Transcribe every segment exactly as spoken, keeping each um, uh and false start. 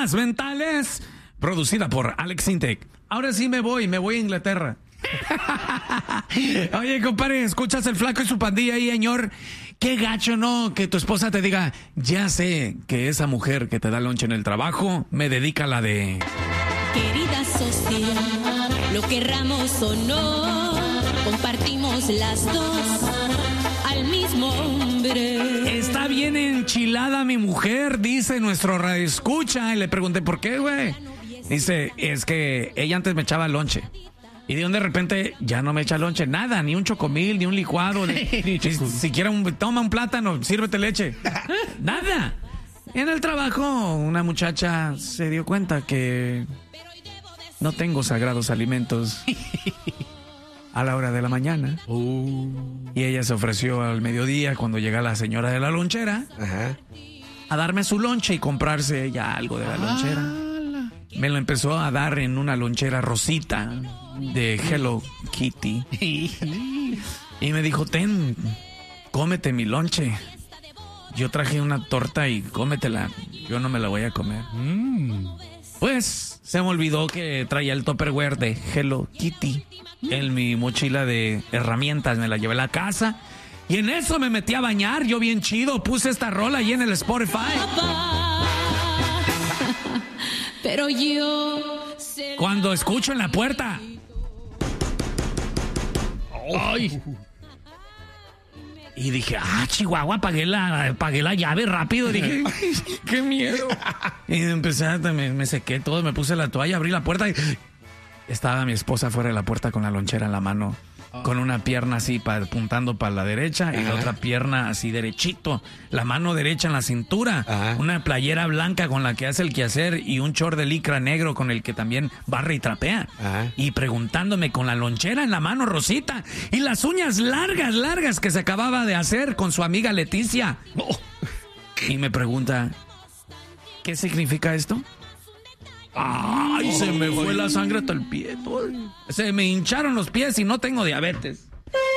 Bromas Mentales, producida por Alex Intec. Ahora sí me voy, me voy a Inglaterra. Oye, compadre, ¿escuchas el Flaco y su pandilla ahí, señor? Qué gacho, ¿no? Que tu esposa te diga, ya sé que esa mujer que te da lonche en el trabajo me dedica la de... Querida socia, lo querramos o no, compartimos las dos al mismo hombre. Está bien enchilada mi mujer, dice nuestro radioescucha. Y le pregunté, ¿por qué, güey? Dice, es que ella antes me echaba lonche. Y de un de repente ya no me echa lonche, nada, ni un chocomil, ni un licuado, ni, ni siquiera un, toma un plátano, sírvete leche. Nada. En el trabajo, una muchacha se dio cuenta que no tengo sagrados alimentos a la hora de la mañana. Uh. Y ella se ofreció al mediodía, cuando llega la señora de la lonchera, ajá, a darme su lonche y comprarse ella algo de la ah. lonchera. Me lo empezó a dar en una lonchera rosita de Hello Kitty. Y me dijo, ten, cómete mi lonche. Yo traje una torta y cómetela. Yo no me la voy a comer. Mm. Pues se me olvidó que traía el Tupperware de Hello Kitty en mi mochila de herramientas. Me la llevé a la casa y en eso me metí a bañar. Yo bien chido, puse esta rola ahí en el Spotify. Pero yo... Cuando escucho en la puerta... ¡Ay! Y dije, ah, Chihuahua, apagué la, apagué la llave rápido. Dije, qué miedo. Y empecé, a, me, me sequé todo, me puse la toalla, abrí la puerta y... Estaba mi esposa fuera de la puerta con la lonchera en la mano, con una pierna así pa, apuntando para la derecha. Ajá. Y la otra pierna así derechito, la mano derecha en la cintura. Ajá. Una playera blanca con la que hace el quehacer y un short de licra negro con el que también barre y trapea. Ajá. Y preguntándome con la lonchera en la mano, Rosita, y las uñas largas, largas que se acababa de hacer con su amiga Leticia. Oh. Y me pregunta, ¿qué significa esto? Ay, se me fue la sangre hasta el pie. Todo. Se me hincharon los pies y no tengo diabetes.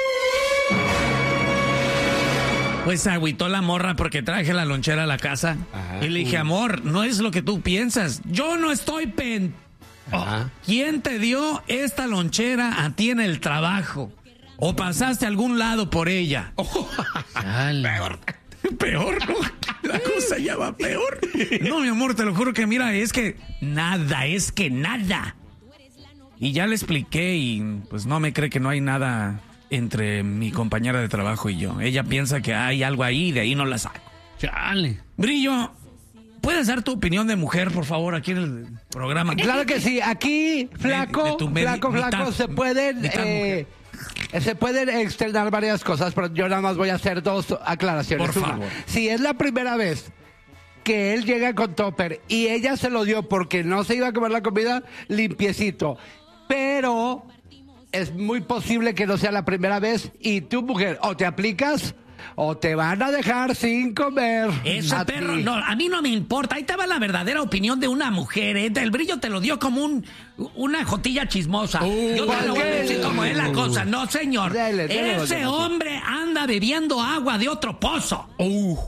Pues se agüitó la morra porque traje la lonchera a la casa. Ajá. Y le dije, amor, no es lo que tú piensas. Yo no estoy pen... Oh, ¿quién te dio esta lonchera a ti en el trabajo? ¿O pasaste a algún lado por ella? Oh, peor. Peor, ¿no? La cosa ya va peor. No, mi amor, te lo juro que mira, es que nada, es que nada. Y ya le expliqué y pues no me cree que no hay nada entre mi compañera de trabajo y yo. Ella piensa que hay algo ahí y de ahí no la saco. Chale. Brillo, ¿puedes dar tu opinión de mujer, por favor, aquí en el programa? Claro que sí, aquí, flaco, de, de tu, flaco, mi, flaco, mitad, se pueden... Eh, se pueden externar varias cosas, pero yo nada más voy a hacer dos aclaraciones. Por favor. Una, si es la primera vez que él llega con topper y ella se lo dio porque no se iba a comer la comida, limpiecito. Pero es muy posible que no sea la primera vez y tu mujer o te aplicas o te van a dejar sin comer. Eso, perro, no, a mí no me importa. Ahí te va la verdadera opinión de una mujer, ¿eh? El Brillo te lo dio como un una jotilla chismosa. Uh, Yo te lo voy a decir como es la cosa. No, señor. Dele, dele, Ese dele, hombre anda bebiendo agua de otro pozo. Uh.